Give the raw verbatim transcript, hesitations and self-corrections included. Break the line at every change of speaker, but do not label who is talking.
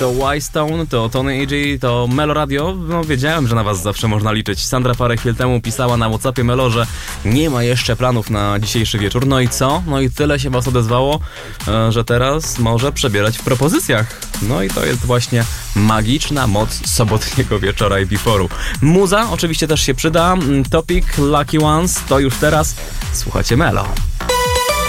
to Y-Stone, to Tony A G, to Melo Radio. No wiedziałem, że na was zawsze można liczyć. Sandra parę chwil temu pisała na WhatsAppie Melo, że nie ma jeszcze planów na dzisiejszy wieczór. No i co? No i tyle się was odezwało, że teraz może przebierać w propozycjach. No i to jest właśnie magiczna moc sobotniego wieczora i before'u. Muza oczywiście też się przyda. Topic, Lucky Ones, to już teraz słuchacie Melo.